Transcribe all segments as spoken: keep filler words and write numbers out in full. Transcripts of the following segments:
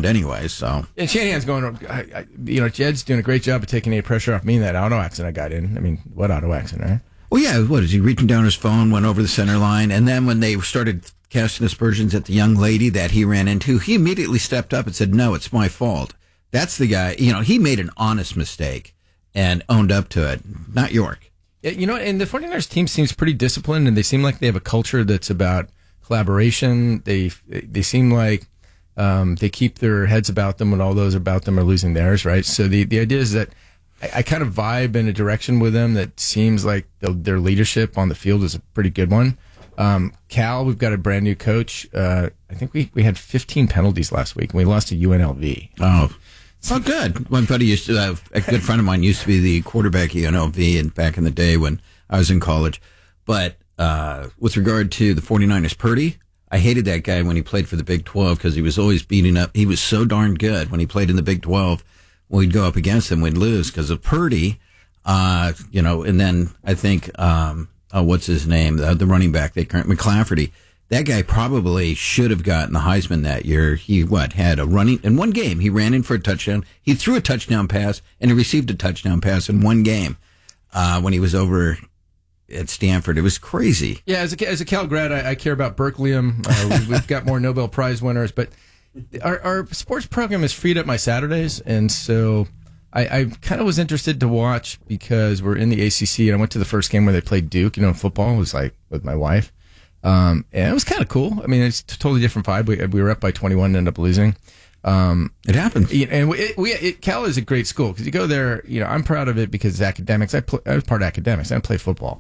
around anyway. So and Shanahan's going. I, I, you know, Jed's doing a great job of taking any pressure off me in that auto accident I got in. I mean, what auto accident, right? Well, yeah. What is he reaching down his phone, went over the center line, and then when they started casting aspersions at the young lady that he ran into, he immediately stepped up and said, "No, it's my fault." That's the guy. You know, he made an honest mistake and owned up to it. Not York. Yeah, you know, and the 49ers team seems pretty disciplined, and they seem like they have a culture that's about collaboration. They they seem like um, they keep their heads about them when all those about them are losing theirs, right? So the, the idea is that I, I kind of vibe in a direction with them that seems like the, their leadership on the field is a pretty good one. Um, Cal, we've got a brand new coach. Uh, I think we, we had fifteen penalties last week, and we lost to U N L V. Oh, oh, good. One buddy used to, uh, a good friend of mine used to be the quarterback at U N L V and back in the day when I was in college. But uh, with regard to the 49ers, Purdy, I hated that guy when he played for the Big twelve because he was always beating up. He was so darn good when he played in the Big twelve. When we'd go up against him, we'd lose because of Purdy. Uh, you know, and then I think, um, oh, what's his name? The, the running back, they current McClafferty. That guy probably should have gotten the Heisman that year. He, what, had a running, in one game, he ran in for a touchdown. He threw a touchdown pass, and he received a touchdown pass in one game uh, when he was over at Stanford. It was crazy. Yeah, as a, as a Cal grad, I, I care about Berkeleyum. Uh, we, we've got more Nobel Prize winners, but our, our sports program has freed up my Saturdays, and so I, I kind of was interested to watch because we're in the A C C, and I went to the first game where they played Duke, you know, in football. It was like with my wife. Um, and it was kind of cool. I mean, it's a totally different vibe. We, we were up by twenty-one and ended up losing. Um, it happens. And we, it, we it, Cal is a great school because you go there, you know, I'm proud of it because it's academics. I, play, I was part of academics. I play football.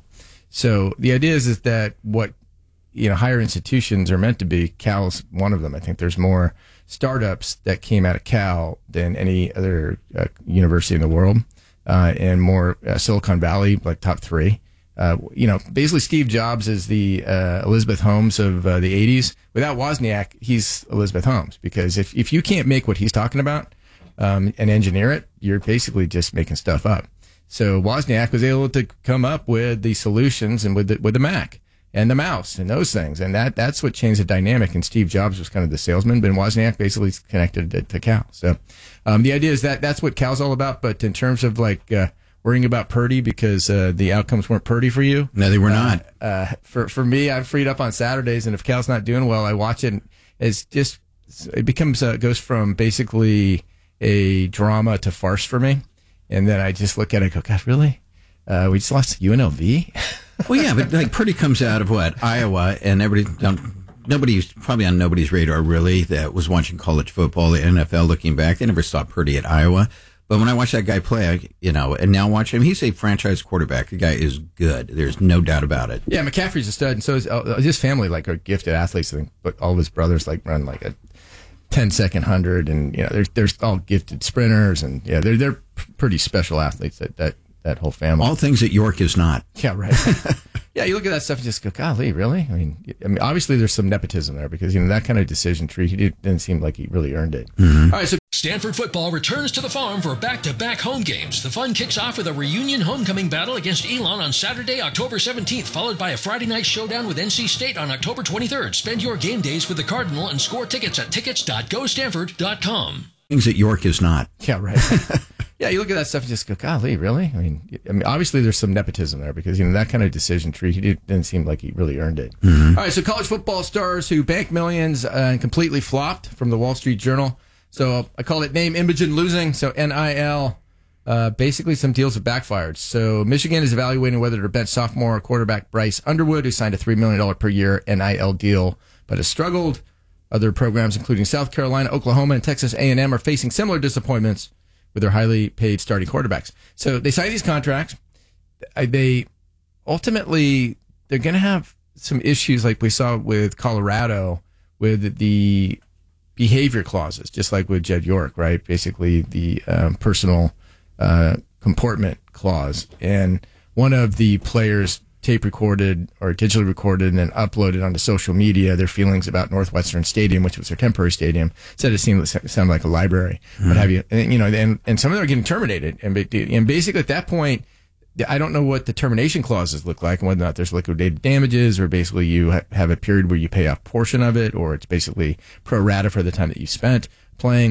So the idea is, is that what, you know, higher institutions are meant to be, Cal's one of them. I think there's more startups that came out of Cal than any other uh, university in the world, uh, and more uh, Silicon Valley, like top three. Uh, you know, basically Steve Jobs is the uh, Elizabeth Holmes of uh, the eighties. Without Wozniak, he's Elizabeth Holmes, because if, if you can't make what he's talking about um, and engineer it, you're basically just making stuff up. So Wozniak was able to come up with the solutions and with the, with the Mac and the mouse and those things, and that that's what changed the dynamic. And Steve Jobs was kind of the salesman, but Wozniak basically is connected to, to Cal. So um, the idea is that that's what Cal's all about. But in terms of like uh, worrying about Purdy because uh, the outcomes weren't Purdy for you. No, they were uh, not. Uh, for for me, I'm freed up on Saturdays, and if Cal's not doing well, I watch it. And it's just it becomes uh, goes from basically a drama to farce for me, and then I just look at it and go, God, really? Uh, we just lost to U N L V. Well, yeah, but like Purdy comes out of what, Iowa, and everybody. Um, Nobody's probably on nobody's radar really that was watching college football, the N F L. Looking back, they never saw Purdy at Iowa. But when I watch that guy play, I, you know, and now watch him, he's a franchise quarterback. The guy is good. There's no doubt about it. Yeah, McCaffrey's a stud, and so is uh, his family. Like, are gifted athletes. I think, but all of his brothers like run like a ten second hundred, and you know, they're they're all gifted sprinters, and yeah, they're they're pretty special athletes. That that that whole family. All things that York is not. Yeah, right. Yeah, you look at that stuff and just go, golly, really? I mean, I mean, obviously there's some nepotism there because, you know, that kind of decision tree, he didn't seem like he really earned it. Mm-hmm. All right, so Stanford football returns to the farm for back-to-back home games. The fun kicks off with a reunion homecoming battle against Elon on Saturday, October seventeenth, followed by a Friday night showdown with N C State on October twenty-third. Spend your game days with the Cardinal and score tickets at tickets dot go stanford dot com. Things that York is not. Yeah, right. Yeah, you look at that stuff and just go, golly, really? I mean, I mean, obviously there's some nepotism there because, you know, that kind of decision tree, he didn't seem like he really earned it. Mm-hmm. All right, so college football stars who bank millions uh, and completely flopped from the Wall Street Journal. So I call it name, image, and losing. So N I L, uh, basically some deals have backfired. So Michigan is evaluating whether to bench sophomore quarterback Bryce Underwood, who signed a three million dollars per year N I L deal, but has struggled. Other programs, including South Carolina, Oklahoma, and Texas A and M, are facing similar disappointments with their highly paid starting quarterbacks. So they sign these contracts. They ultimately, they're going to have some issues like we saw with Colorado with the behavior clauses, just like with Jed York, right? Basically the um, personal uh, comportment clause. And one of the players tape recorded or digitally recorded and then uploaded onto social media their feelings about Northwestern Stadium, which was their temporary stadium. Said it seemed sounded like a library. Mm-hmm. What have you? And, you know, and, and some of them are getting terminated. And, and basically at that point, I don't know what the termination clauses look like and whether or not there's liquidated damages or basically you ha- have a period where you pay off a portion of it or it's basically pro rata for the time that you spent playing.